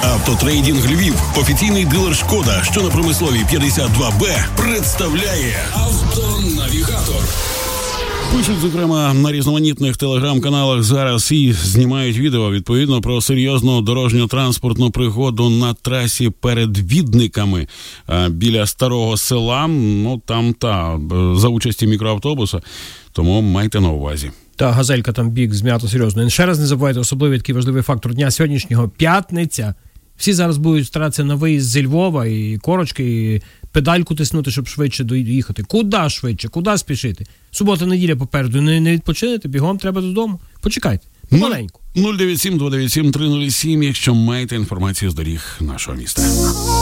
Автотрейдинг Львів, офіційний дилер Шкода, що на Промисловій 52Б, представляє Автонавігатор. Пишуть, зокрема, на різноманітних телеграм-каналах зараз і знімають відео, відповідно, про серйозну дорожньо-транспортну пригоду на трасі перед Відниками біля Старого Села. Ну, там за участі мікроавтобуса, тому майте на увазі. Та газелька там бік зм'ято серйозно. І ще раз не забувайте, особливий такий важливий фактор дня сьогоднішнього – п'ятниця. Всі зараз будуть старатися на виїзд зі Львова і корочки, і педальку тиснути, щоб швидше доїхати. Куди швидше? Куди спішити? Субота-неділя попереду. Не відпочинете, бігом треба додому. Почекайте. Маленьку. 097-297-307, якщо маєте інформацію з доріг нашого міста.